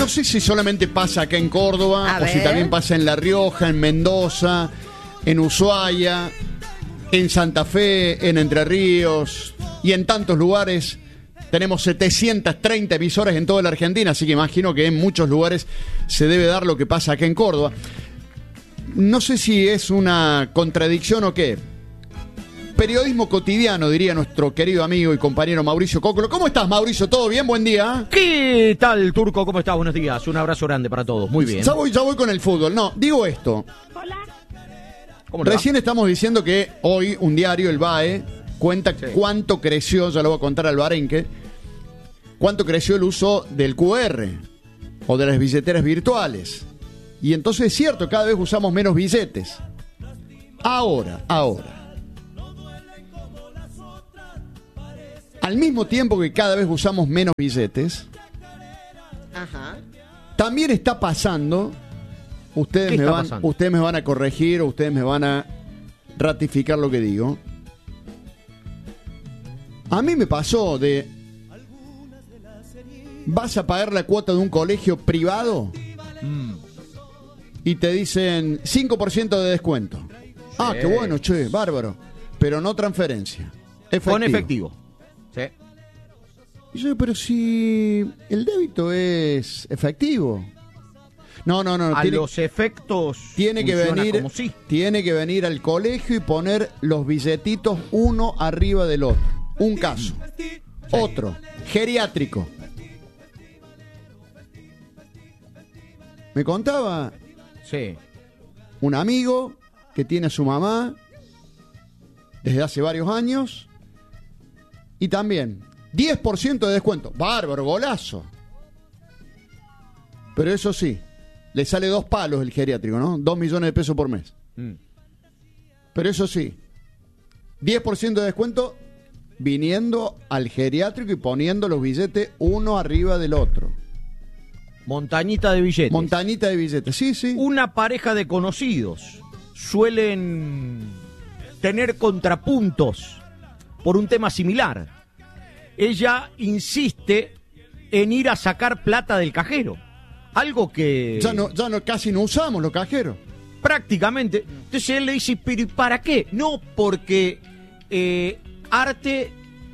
No sé si solamente pasa acá en Córdoba o si también pasa en La Rioja, en Mendoza, en Ushuaia, en Santa Fe, en Entre Ríos y en tantos lugares. Tenemos 730 emisoras en toda la Argentina, así que imagino que en muchos lugares se debe dar lo que pasa acá en Córdoba. No sé si es una contradicción o qué. Periodismo cotidiano, diría nuestro querido amigo y compañero Mauricio Cocolo. ¿Cómo estás, Mauricio? ¿Todo bien? Buen día. ¿Qué tal, Turco? ¿Cómo estás? Buenos días. Un abrazo grande para todos. Muy bien. Ya voy con el fútbol. No, digo esto. Hola. Recién estamos diciendo que hoy un diario, el BAE, cuenta cuánto creció, ya lo voy a contar al Barenque, cuánto creció el uso del QR o de las billeteras virtuales. Y entonces es cierto, cada vez usamos menos billetes. Ahora. Al mismo tiempo que cada vez usamos menos billetes, también está pasando, ustedes me van a corregir o ustedes me van a ratificar lo que digo. A mí me pasó de, vas a pagar la cuota de un colegio privado y te dicen 5% de descuento. Ah, qué bueno, che, bárbaro. Pero no transferencia. Con efectivo. Sí. Y yo, pero si el débito es efectivo. No. A los efectos tiene que venir al colegio y poner los billetitos uno arriba del otro. Un caso. Otro. Geriátrico. Me contaba un amigo que tiene a su mamá desde hace varios años y también 10% de descuento. Bárbaro, golazo. Pero eso sí, le sale 2 palos el geriátrico, ¿no? 2 millones de pesos por mes. Pero eso sí, 10% de descuento viniendo al geriátrico y poniendo los billetes uno arriba del otro. Montañita de billetes. Sí. Una pareja de conocidos suelen tener contrapuntos por un tema similar. Ella insiste en ir a sacar plata del cajero. Algo que... Ya no, casi no usamos los cajeros. Prácticamente. Entonces él le dice, ¿pero y para qué? No, porque arte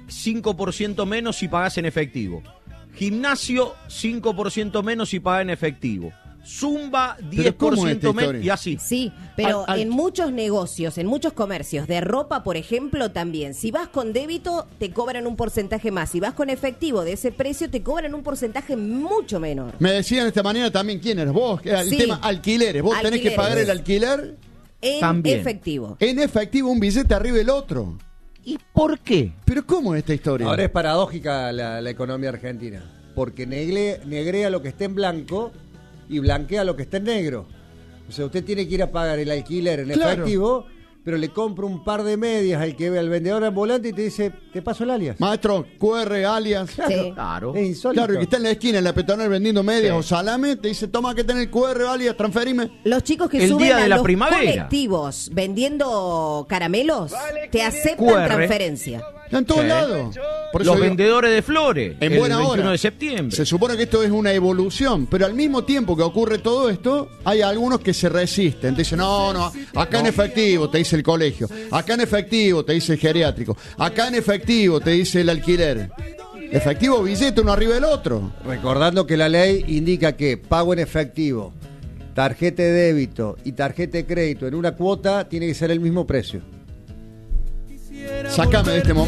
5% menos si pagás en efectivo. Gimnasio 5% menos si pagás en efectivo. Zumba 10% menos y así. Sí, pero en muchos negocios, en muchos comercios de ropa, por ejemplo, también. Si vas con débito, te cobran un porcentaje más. Si vas con efectivo de ese precio, te cobran un porcentaje mucho menor. Me decían esta mañana también quién eres vos. El tema alquileres. Vos tenés que pagar el alquiler en efectivo. En efectivo, un billete arriba del otro. ¿Y por qué? ¿Pero cómo es esta historia? Ahora es paradójica la economía argentina. Porque negrea lo que está en blanco y blanquea lo que está en negro. O sea, usted tiene que ir a pagar el alquiler en efectivo, pero le compra un par de medias al que ve al vendedor ambulante y te dice, te paso el alias. Maestro, QR, alias. Claro. Es insólito. Claro, que está en la esquina, en la peatonal vendiendo medias o salame, te dice, toma que tenés el QR, alias, transferime. Los chicos que el suben día de a la los primavera. colectivos vendiendo caramelos, te aceptan transferencia. Está en todos lados. Por eso los vendedores de flores, en el buena 21 hora. de septiembre. Se supone que esto es una evolución, pero al mismo tiempo que ocurre todo esto, hay algunos que se resisten. Te dicen, no, acá en efectivo, te dice el colegio. Acá en efectivo, te dice el geriátrico. Acá en efectivo, te dice el alquiler. Efectivo, billete uno arriba del otro. Recordando que la ley indica que pago en efectivo, tarjeta de débito y tarjeta de crédito en una cuota tiene que ser el mismo precio. Sácame de este momento.